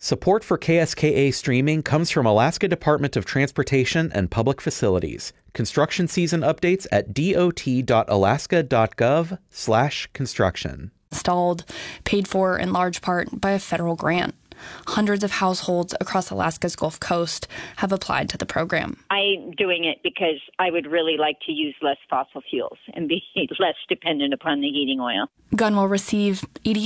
Support for KSKA streaming comes from Alaska Department of Transportation and Public Facilities. Construction season updates at dot.alaska.gov/construction. Installed, paid for in large part by a federal grant. Hundreds of households across Alaska's Gulf Coast have applied to the program. I'm doing it because I would really like to use less fossil fuels and be less dependent upon the heating oil. Gunn will receive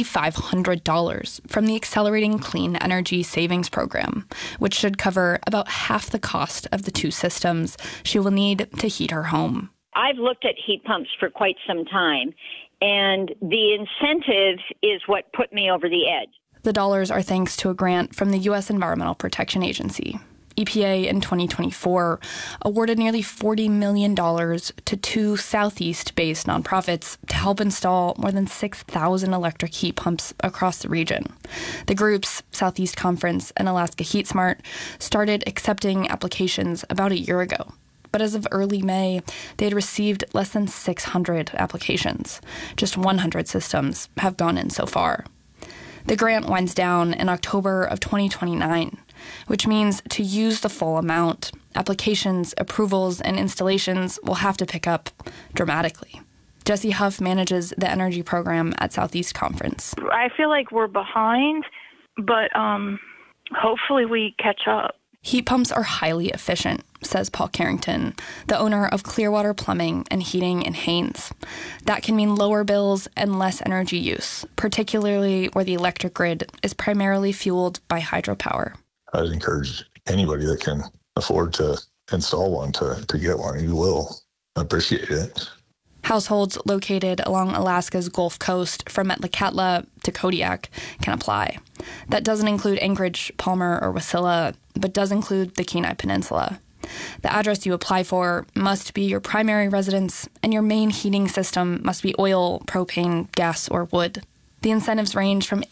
$8,500 from the Accelerating Clean Energy Savings Program, which should cover about half the cost of the two systems she will need to heat her home. I've looked at heat pumps for quite some time, and the incentive is what put me over the edge. The dollars are thanks to a grant from the U.S. Environmental Protection Agency. EPA in 2024 awarded nearly $40 million to two Southeast-based nonprofits to help install more than 6,000 electric heat pumps across the region. The groups, Southeast Conference and Alaska Heat Smart, started accepting applications about a year ago. But as of early May, they had received less than 600 applications. Just 100 systems have gone in so far. The grant winds down in October of 2029, which means to use the full amount, applications, approvals, and installations will have to pick up dramatically. Jessie Huff manages the energy program at Southeast Conference. I feel like we're behind, but hopefully we catch up. Heat pumps are highly efficient, says Paul Carrington, the owner of Clearwater Plumbing and Heating in Haines. That can mean lower bills and less energy use, particularly where the electric grid is primarily fueled by hydropower. I'd encourage anybody that can afford to install one to get one. You will appreciate it. Households located along Alaska's Gulf Coast from Metlakatla to Kodiak can apply. That doesn't include Anchorage, Palmer, or Wasilla, but does include the Kenai Peninsula. The address you apply for must be your primary residence, and your main heating system must be oil, propane, gas, or wood. The incentives range from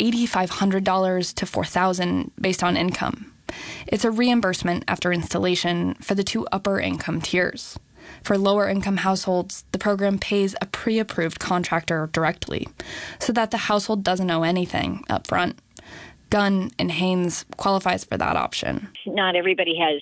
$8,500 to $4,000 based on income. It's a reimbursement after installation for the two upper income tiers. For lower-income households, the program pays a pre-approved contractor directly, so that the household doesn't owe anything up front. Gunn in Haines qualifies for that option. Not everybody has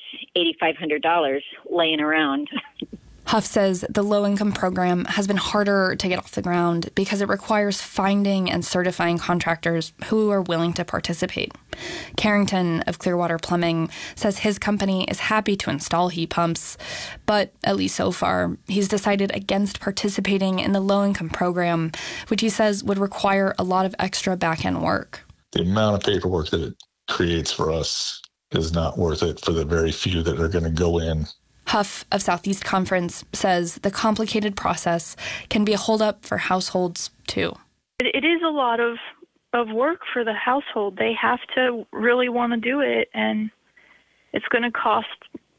$8,500 laying around. Huff says the low-income program has been harder to get off the ground because it requires finding and certifying contractors who are willing to participate. Carrington of Clearwater Plumbing says his company is happy to install heat pumps, but at least so far, he's decided against participating in the low-income program, which he says would require a lot of extra back-end work. The amount of paperwork that it creates for us is not worth it for the very few that are going to go in. Huff of Southeast Conference says the complicated process can be a holdup for households, too. It is a lot of work for the household. They have to really want to do it, and it's going to cost,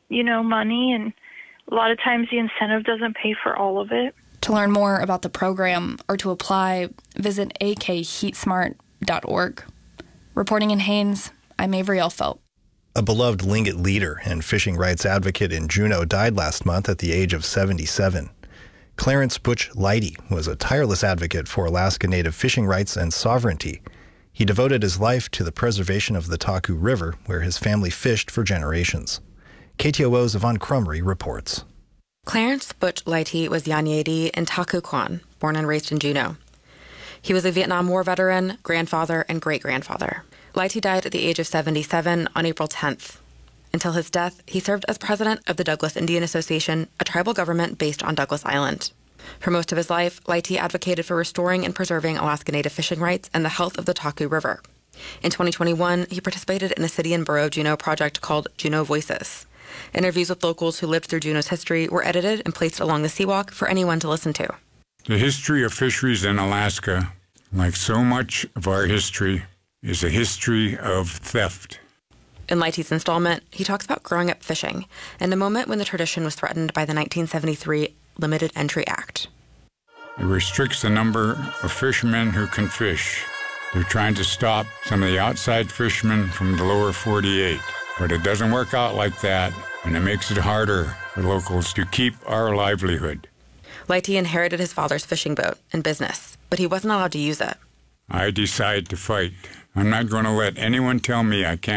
money, and a lot of times the incentive doesn't pay for all of it. To learn more about the program or to apply, visit akheatsmart.org. Reporting in Haines, I'm Avery Elfelt. A beloved Tlingit leader and fishing rights advocate in Juneau died last month at the age of 77. Clarence Butch Leidy was a tireless advocate for Alaska Native fishing rights and sovereignty. He devoted his life to the preservation of the Taku River, where his family fished for generations. KTOO's Yvonne Crumry reports. Clarence Butch Leidy was Yanyedi and Taku Kwan, born and raised in Juneau. He was a Vietnam War veteran, grandfather, and great-grandfather. Leidy died at the age of 77 on April 10th. Until his death, he served as president of the Douglas Indian Association, a tribal government based on Douglas Island. For most of his life, Leidy advocated for restoring and preserving Alaska Native fishing rights and the health of the Taku River. In 2021, he participated in a city and borough Juneau project called Juneau Voices. Interviews with locals who lived through Juneau's history were edited and placed along the seawalk for anyone to listen to. The history of fisheries in Alaska, like so much of our history, is a history of theft. In Leidy's installment, he talks about growing up fishing and the moment when the tradition was threatened by the 1973 Limited Entry Act. It restricts the number of fishermen who can fish. They're trying to stop some of the outside fishermen from the lower 48. But it doesn't work out like that, and it makes it harder for locals to keep our livelihood. Leidy inherited his father's fishing boat and business, but he wasn't allowed to use it. I decide to fight. I'm not going to let anyone tell me I can't